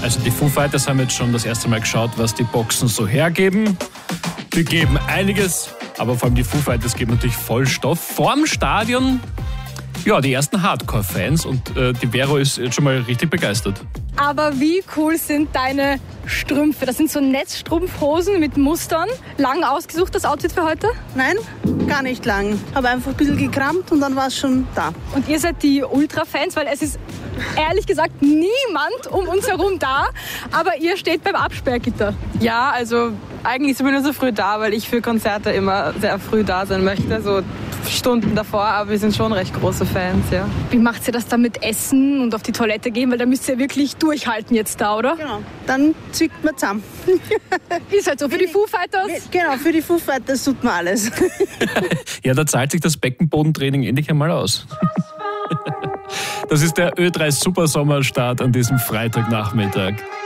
Also die Foo Fighters haben jetzt schon das erste Mal geschaut, was die Boxen so hergeben. Die geben einiges, aber vor allem die Foo Fighters geben natürlich voll Stoff. Vorm Stadion, ja, die ersten Hardcore-Fans und die Vero ist jetzt schon mal richtig begeistert. Aber wie cool sind deine Strümpfe? Das sind so Netzstrumpfhosen mit Mustern. Lang ausgesucht, das Outfit für heute? Nein, gar nicht lang. Habe einfach ein bisschen gekramt und dann war es schon da. Und ihr seid die Ultra-Fans, weil es ist ehrlich gesagt niemand um uns herum da, aber ihr steht beim Absperrgitter. Ja, also eigentlich sind wir nur so früh da, weil ich für Konzerte immer sehr früh da sein möchte, so Stunden davor, aber wir sind schon recht große Fans, ja. Wie macht ihr das dann mit Essen und auf die Toilette gehen? Weil da müsst ihr wirklich durchhalten jetzt da, oder? Genau, dann zückt man zusammen. Ist halt so, für die Foo Fighters? Genau, für die Foo Fighters tut man alles. Ja, da zahlt sich das Beckenbodentraining endlich einmal aus. Das ist der Ö3 Supersommerstart an diesem Freitagnachmittag.